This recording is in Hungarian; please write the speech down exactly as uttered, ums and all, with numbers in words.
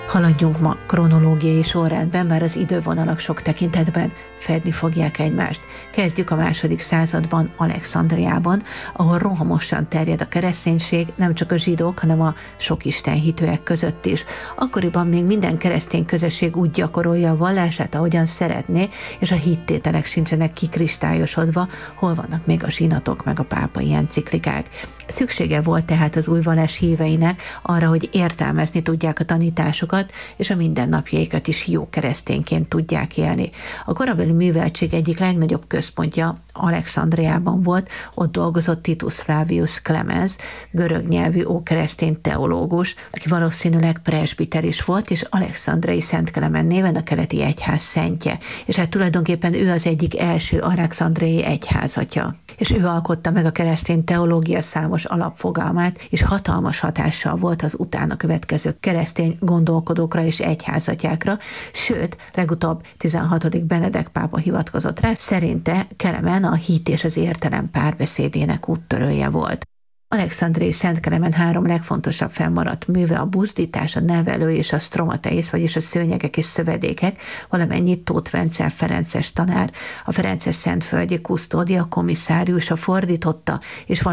Haladjunk ma kronológiai sorrendben, bár az idővonalak sok tekintetben fedni fogják egymást. Kezdjük a második században Alexandriában, ahol rohamosan terjed a kereszténység, nem csak a zsidók, hanem a sok istenhitűek között is. Akkoriban még minden keresztény közösség úgy gyakorolja a vallását, ahogyan szeretné, és a hittételek sincsenek kikristályosodva, hol vannak még a zsinatok meg a pápai enciklikák. Szüksége volt tehát az új vallás híveinek arra, hogy értelmezni tudják a tanításokat, és a mindennapjaikat is jó keresztényként tudják élni. A korabeli műveltség egyik legnagyobb központja Alexandriában volt, ott dolgozott Titus Flavius Clemens, görög nyelvű ókeresztény teológus, aki valószínűleg presbiter is volt, és Alexandriai Szent Kelemen néven a keleti egyház szentje, és hát tulajdonképpen ő az egyik első alexandriai egyházatja. És ő alkotta meg a keresztény teológia számos alapfogalmát, és hatalmas hatással volt az utána következő keresztény gondolkodókra és egyházatjákra, sőt, legutóbb tizenhatodik Benedek pápa hivatkozott rá, szerinte Kelemen a hit és az értelem párbeszédének úttörője volt. Alexandriai Szent Kelemen három legfontosabb fennmaradt műve a buzdítás, a nevelő és a stromateisz, vagyis a szőnyegek és szövedékek, valamennyit Tóth Vencel ferences tanár, a ferences szentföldi kusztódia, komisszáriusa fordította, és